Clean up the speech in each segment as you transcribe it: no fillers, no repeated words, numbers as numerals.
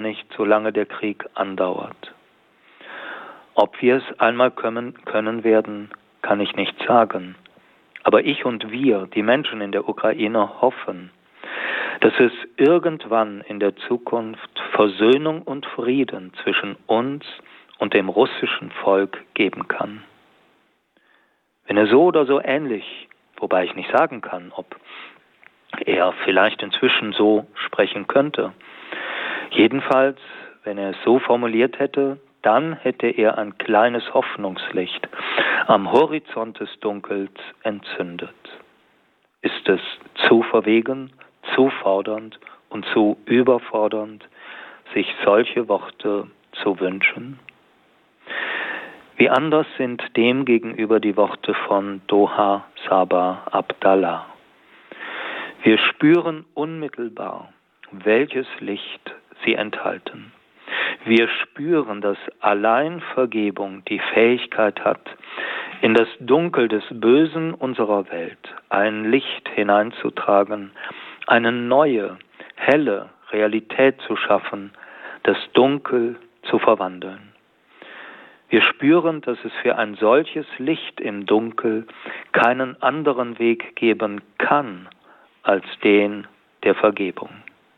nicht, solange der Krieg andauert. Ob wir es einmal können werden, kann ich nicht sagen. Aber ich und wir, die Menschen in der Ukraine, hoffen, dass es irgendwann in der Zukunft Versöhnung und Frieden zwischen uns und dem russischen Volk geben kann. Wenn er so oder so ähnlich, wobei ich nicht sagen kann, ob er vielleicht inzwischen so sprechen könnte, jedenfalls, wenn er es so formuliert hätte, dann hätte er ein kleines Hoffnungslicht am Horizont des Dunkels entzündet. Ist es zu verwegen, zu fordernd und zu überfordernd, sich solche Worte zu wünschen? Wie anders sind demgegenüber die Worte von Doha Sabah Abdallah. Wir spüren unmittelbar, welches Licht sie enthalten. Wir spüren, dass allein Vergebung die Fähigkeit hat, in das Dunkel des Bösen unserer Welt ein Licht hineinzutragen, eine neue, helle Realität zu schaffen, das Dunkel zu verwandeln. Wir spüren, dass es für ein solches Licht im Dunkel keinen anderen Weg geben kann als den der Vergebung.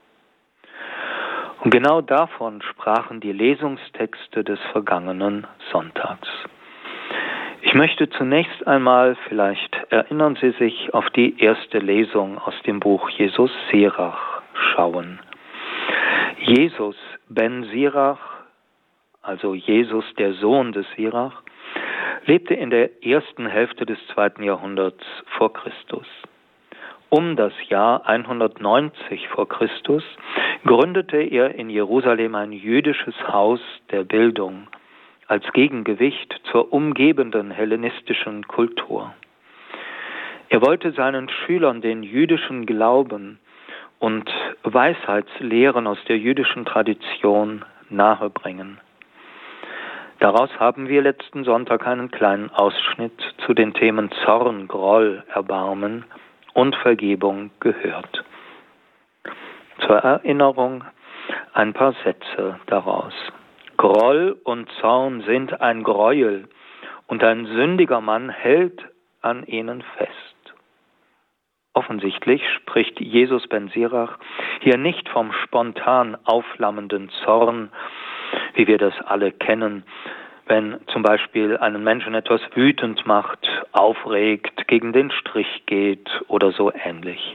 Und genau davon sprachen die Lesungstexte des vergangenen Sonntags. Ich möchte zunächst einmal, vielleicht erinnern Sie sich, auf die erste Lesung aus dem Buch Jesus Sirach schauen. Jesus ben Sirach, also Jesus, der Sohn des Sirach, lebte in der ersten Hälfte des 2. Jahrhunderts vor Christus. Um das Jahr 190 vor Christus gründete er in Jerusalem ein jüdisches Haus der Bildung als Gegengewicht zur umgebenden hellenistischen Kultur. Er wollte seinen Schülern den jüdischen Glauben und Weisheitslehren aus der jüdischen Tradition nahebringen. Daraus haben wir letzten Sonntag einen kleinen Ausschnitt zu den Themen Zorn, Groll, Erbarmen und Vergebung gehört. Zur Erinnerung ein paar Sätze daraus. Groll und Zorn sind ein Gräuel, und ein sündiger Mann hält an ihnen fest. Offensichtlich spricht Jesus ben Sirach hier nicht vom spontan aufflammenden Zorn, wie wir das alle kennen, wenn zum Beispiel einen Menschen etwas wütend macht, aufregt, gegen den Strich geht oder so ähnlich.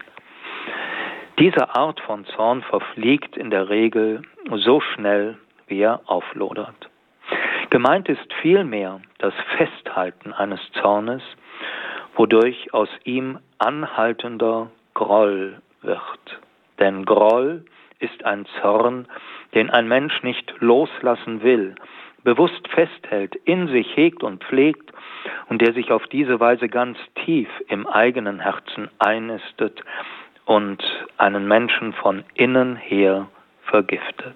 Diese Art von Zorn verfliegt in der Regel so schnell, wie er auflodert. Gemeint ist vielmehr das Festhalten eines Zornes, wodurch aus ihm anhaltender Groll wird. Denn Groll ist ein Zorn, den ein Mensch nicht loslassen will, bewusst festhält, in sich hegt und pflegt und der sich auf diese Weise ganz tief im eigenen Herzen einnistet und einen Menschen von innen her vergiftet.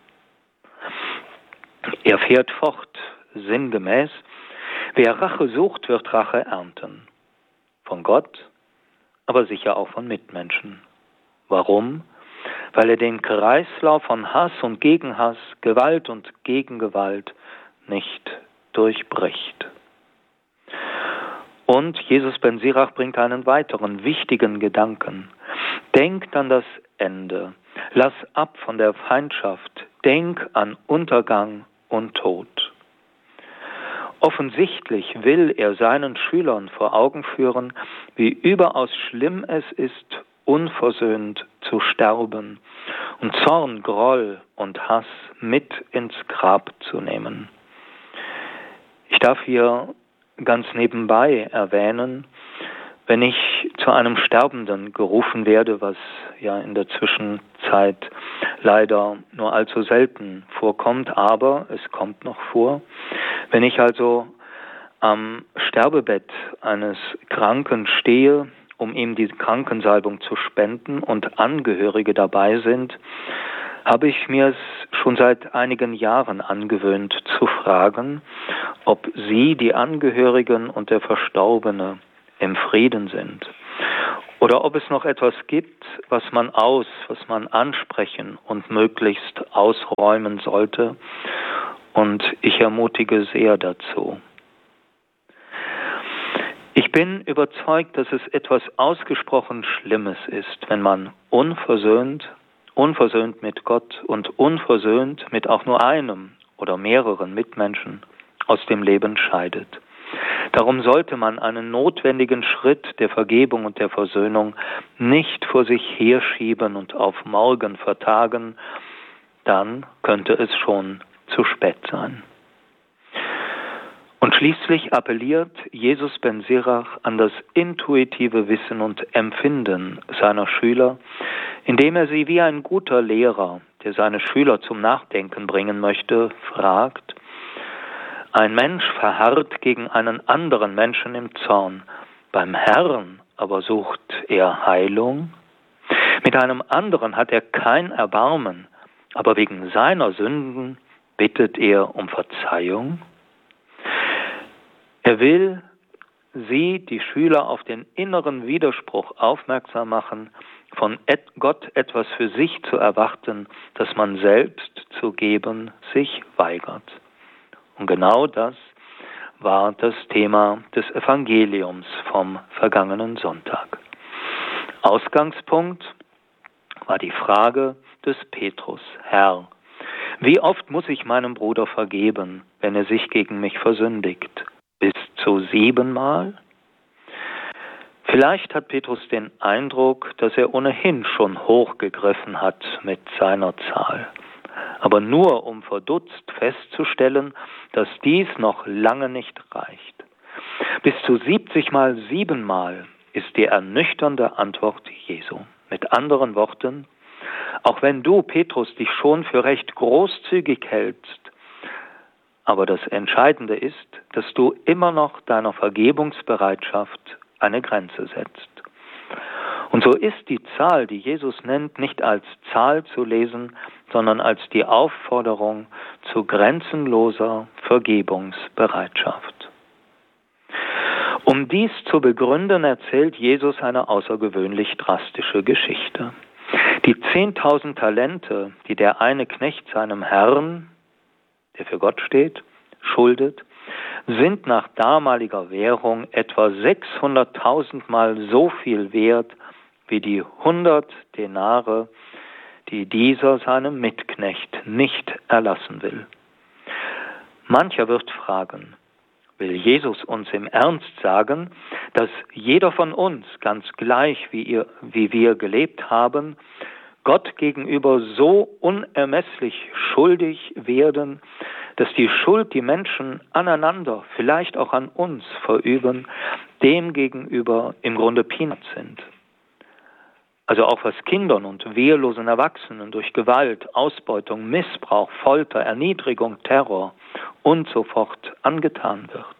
Er fährt fort, sinngemäß, wer Rache sucht, wird Rache ernten. Von Gott, aber sicher auch von Mitmenschen. Warum? Weil er den Kreislauf von Hass und Gegenhass, Gewalt und Gegengewalt nicht durchbricht. Und Jesus ben Sirach bringt einen weiteren wichtigen Gedanken. Denkt an das Ende, lass ab von der Feindschaft, denk an Untergang und Tod. Offensichtlich will er seinen Schülern vor Augen führen, wie überaus schlimm es ist, unversöhnt zu sterben und Zorn, Groll und Hass mit ins Grab zu nehmen. Ich darf hier ganz nebenbei erwähnen, wenn ich zu einem Sterbenden gerufen werde, was ja in der Zwischenzeit leider nur allzu selten vorkommt, aber es kommt noch vor, wenn ich also am Sterbebett eines Kranken stehe, um ihm die Krankensalbung zu spenden und Angehörige dabei sind, habe ich mir es schon seit einigen Jahren angewöhnt zu fragen, ob sie, die Angehörigen und der Verstorbene, im Frieden sind Oder ob es noch etwas gibt, was man ansprechen und möglichst ausräumen sollte. Und ich ermutige sehr dazu. Ich bin überzeugt, dass es etwas ausgesprochen Schlimmes ist, wenn man unversöhnt mit Gott und unversöhnt mit auch nur einem oder mehreren Mitmenschen aus dem Leben scheidet. Darum sollte man einen notwendigen Schritt der Vergebung und der Versöhnung nicht vor sich herschieben und auf morgen vertagen, dann könnte es schon zu spät sein. Und schließlich appelliert Jesus ben Sirach an das intuitive Wissen und Empfinden seiner Schüler, indem er sie wie ein guter Lehrer, der seine Schüler zum Nachdenken bringen möchte, fragt: Ein Mensch verharrt gegen einen anderen Menschen im Zorn, beim Herrn aber sucht er Heilung. Mit einem anderen hat er kein Erbarmen, aber wegen seiner Sünden bittet er um Verzeihung. Er will sie, die Schüler, auf den inneren Widerspruch aufmerksam machen, von Gott etwas für sich zu erwarten, das man selbst zu geben sich weigert. Und genau das war das Thema des Evangeliums vom vergangenen Sonntag. Ausgangspunkt war die Frage des Petrus: Herr, wie oft muss ich meinem Bruder vergeben, wenn er sich gegen mich versündigt? Bis zu 7-mal? Vielleicht hat Petrus den Eindruck, dass er ohnehin schon hochgegriffen hat mit seiner Zahl. Aber nur um verdutzt festzustellen, dass dies noch lange nicht reicht. Bis zu 70-mal 7-mal ist die ernüchternde Antwort Jesu. Mit anderen Worten: Auch wenn du, Petrus, dich schon für recht großzügig hältst, aber das Entscheidende ist, dass du immer noch deiner Vergebungsbereitschaft eine Grenze setzt. Und so ist die Zahl, die Jesus nennt, nicht als Zahl zu lesen, sondern als die Aufforderung zu grenzenloser Vergebungsbereitschaft. Um dies zu begründen, erzählt Jesus eine außergewöhnlich drastische Geschichte. Die 10.000 Talente, die der eine Knecht seinem Herrn, der für Gott steht, schuldet, sind nach damaliger Währung etwa 600.000 Mal so viel wert wie die 100 Denare, die dieser seinem Mitknecht nicht erlassen will. Mancher wird fragen: Will Jesus uns im Ernst sagen, dass jeder von uns, ganz gleich wie wir gelebt haben, Gott gegenüber so unermesslich schuldig werden, dass die Schuld, die Menschen aneinander, vielleicht auch an uns verüben, dem gegenüber im Grunde Peanuts sind? Also auch was Kindern und wehrlosen Erwachsenen durch Gewalt, Ausbeutung, Missbrauch, Folter, Erniedrigung, Terror und so fort angetan wird.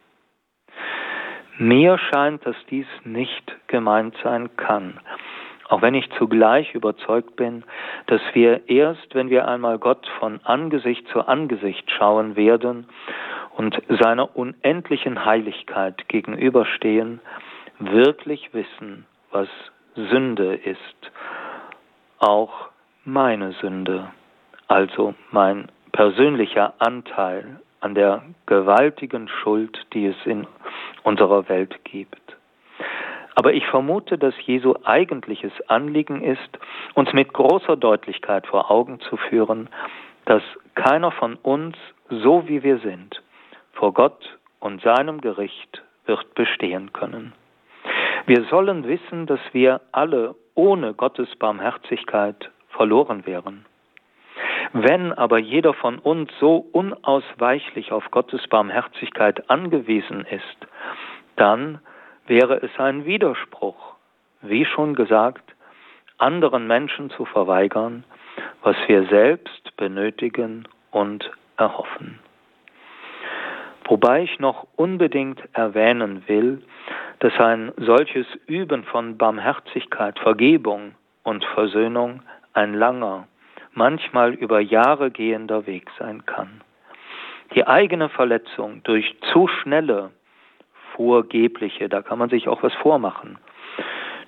Mir scheint, dass dies nicht gemeint sein kann, auch wenn ich zugleich überzeugt bin, dass wir erst, wenn wir einmal Gott von Angesicht zu Angesicht schauen werden und seiner unendlichen Heiligkeit gegenüberstehen, wirklich wissen, was Sünde ist, auch meine Sünde, also mein persönlicher Anteil an der gewaltigen Schuld, die es in unserer Welt gibt. Aber ich vermute, dass Jesu eigentliches Anliegen ist, uns mit großer Deutlichkeit vor Augen zu führen, dass keiner von uns, so wie wir sind, vor Gott und seinem Gericht wird bestehen können. Wir sollen wissen, dass wir alle ohne Gottes Barmherzigkeit verloren wären. Wenn aber jeder von uns so unausweichlich auf Gottes Barmherzigkeit angewiesen ist, dann wäre es ein Widerspruch, wie schon gesagt, anderen Menschen zu verweigern, was wir selbst benötigen und erhoffen. Wobei ich noch unbedingt erwähnen will, dass ein solches Üben von Barmherzigkeit, Vergebung und Versöhnung ein langer, manchmal über Jahre gehender Weg sein kann. Die eigene Verletzung durch zu schnelle, vorgebliche, da kann man sich auch was vormachen,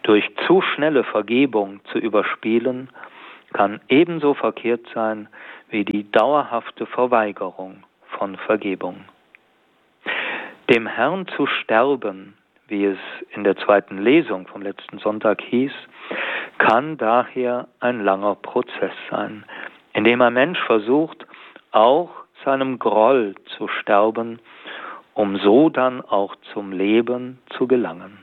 durch zu schnelle Vergebung zu überspielen, kann ebenso verkehrt sein wie die dauerhafte Verweigerung von Vergebung. Dem Herrn zu sterben, wie es in der zweiten Lesung vom letzten Sonntag hieß, kann daher ein langer Prozess sein, in dem ein Mensch versucht, auch seinem Groll zu sterben, um so dann auch zum Leben zu gelangen.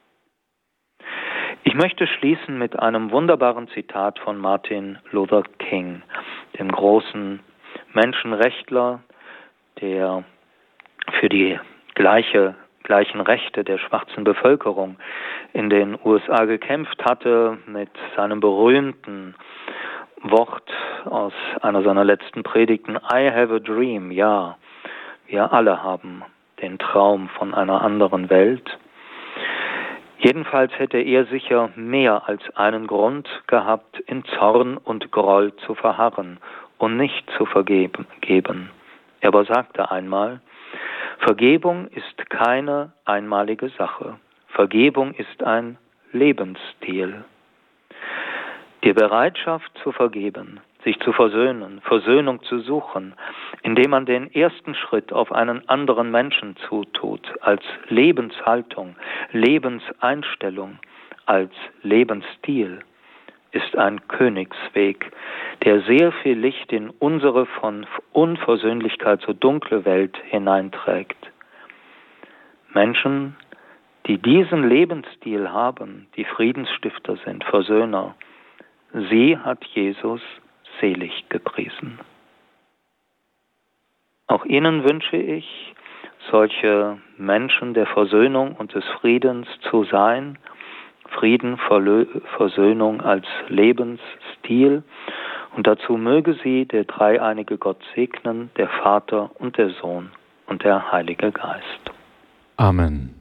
Ich möchte schließen mit einem wunderbaren Zitat von Martin Luther King, dem großen Menschenrechtler, der für die gleichen Rechte der schwarzen Bevölkerung in den USA gekämpft hatte, mit seinem berühmten Wort aus einer seiner letzten Predigten: I have a dream. Ja, wir alle haben den Traum von einer anderen Welt. Jedenfalls hätte er sicher mehr als einen Grund gehabt, in Zorn und Groll zu verharren und nicht zu vergeben. Er aber sagte einmal: Vergebung ist keine einmalige Sache. Vergebung ist ein Lebensstil. Die Bereitschaft zu vergeben, sich zu versöhnen, Versöhnung zu suchen, indem man den ersten Schritt auf einen anderen Menschen zutut, als Lebenshaltung, Lebenseinstellung, als Lebensstil, ist ein Königsweg, der sehr viel Licht in unsere von Unversöhnlichkeit so dunkle Welt hineinträgt. Menschen, die diesen Lebensstil haben, die Friedensstifter sind, Versöhner, sie hat Jesus selig gepriesen. Auch Ihnen wünsche ich, solche Menschen der Versöhnung und des Friedens zu sein, Frieden, Versöhnung als Lebensstil, und dazu möge Sie der dreieinige Gott segnen, der Vater und der Sohn und der Heilige Geist. Amen.